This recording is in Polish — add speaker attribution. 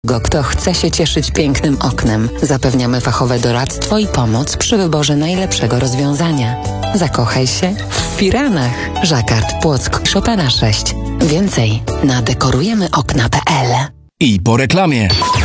Speaker 1: Kto chce się cieszyć pięknym oknem. Zapewniamy fachowe doradztwo i pomoc przy wyborze najlepszego rozwiązania. Zakochaj się w firanach. Żakard Płock Chopina 6. Więcej na dekorujemyokna.pl.
Speaker 2: I po reklamie.